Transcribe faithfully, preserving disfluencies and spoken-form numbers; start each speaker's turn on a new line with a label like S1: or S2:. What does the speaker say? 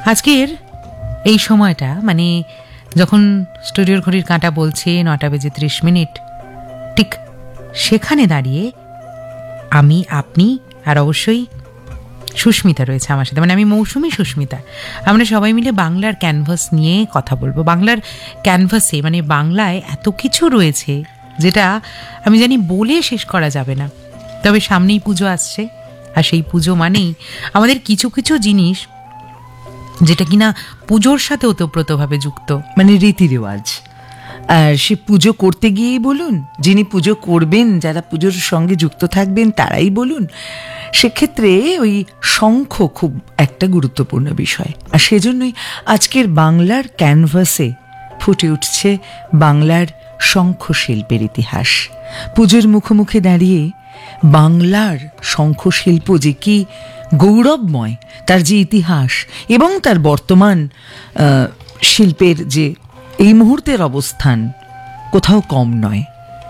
S1: আজকের এই সময়টা মানে যখন স্টুডিওর ঘড়ির কাঁটা বলছে নটা বেজে ত্রিশ মিনিট, ঠিক সেখানে দাঁড়িয়ে আমি, আপনি আর অবশ্যই সুস্মিতা রয়েছে আমার সাথে, মানে আমি মৌসুমী, সুস্মিতা, আমরা সবাই মিলে বাংলার ক্যানভাস নিয়ে কথা বলবো। বাংলার ক্যানভাসে মানে বাংলায় এত কিছু রয়েছে যেটা আমি জানি বলে শেষ করা যাবে না। তবে সামনেই পুজো আসছে, আর সেই পুজো মানেই আমাদের কিছু কিছু জিনিস যেটা কিনা পুজোর সাথে ওতপ্রোতভাবে যুক্ত,
S2: মানে রীতি রেওয়াজ। আর সে পুজো করতে গিয়েই বলুন, যিনি পুজো করবেন, যারা পুজোর সঙ্গে যুক্ত থাকবেন তারাই বলুন, সেক্ষেত্রে ওই শঙ্খ খুব একটা গুরুত্বপূর্ণ বিষয়। আর সেজন্যই আজকের বাংলার ক্যানভাসে ফুটে উঠছে বাংলার শঙ্খ শিল্পের ইতিহাস। পুজোর মুখোমুখি দাঁড়িয়ে বাংলার শঙ্খ শিল্প যে কি গৌরবময়, তার যে ইতিহাস এবং তার বর্তমান শিল্পের যে এই মুহূর্তের অবস্থান কোথাও কম নয়।